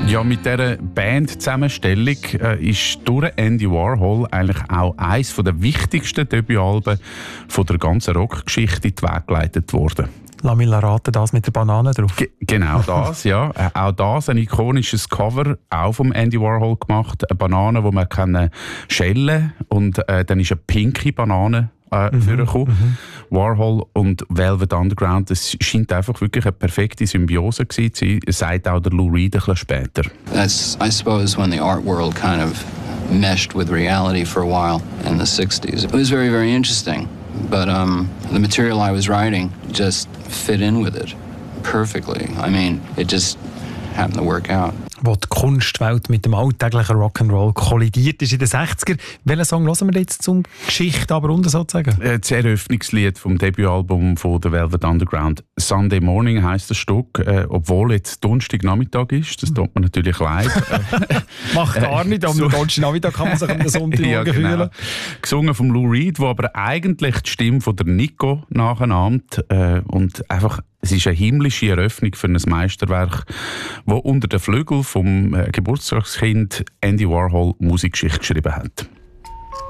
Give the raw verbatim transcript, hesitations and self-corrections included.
Ja, mit dieser Band-Zusammenstellung äh, ist durch Andy Warhol eigentlich auch eines der wichtigsten Debütalben von der ganzen Rockgeschichte in die Wege geleitet worden. Lass mich raten, das mit der Banane drauf. Ge- genau das, ja. Äh, auch das, ein ikonisches Cover, auch vom Andy Warhol gemacht. Eine Banane, die man kann schälen kann. Und äh, dann ist eine pinke Banane äh, mhm, vorgekommen. Mhm. Warhol und Velvet Underground, das scheint einfach wirklich eine perfekte Symbiose gewesen zu sein, sagt auch der Lou Reed ein bisschen später. That's, I suppose, when the art world kind of meshed with reality for a while in the sixties. It was very, very interesting. But um, the material I was writing just fit in with it perfectly. I mean, it just happened to work out. Wo die Kunstwelt mit dem alltäglichen Rock'n'Roll kollidiert ist in den sechziger. Welchen Song hören wir jetzt zum Geschichte aber runter sozusagen? Das Eröffnungslied vom Debütalbum von der Velvet Underground. Sunday Morning heisst das Stück, äh, obwohl jetzt Donnerstagnachmittag ist. Das tut mir natürlich leid. Macht gar nicht, am so, Donnerstagnachmittag kann man sich am Sonntagmorgen ja, genau. fühlen. Gesungen von Lou Reed, wo aber eigentlich die Stimme von der Nico nachahmt. Äh, und einfach, es ist eine himmlische Eröffnung für ein Meisterwerk, das unter den Flügeln vom äh, Geburtstagskind Andy Warhol Musikgeschichte geschrieben hat.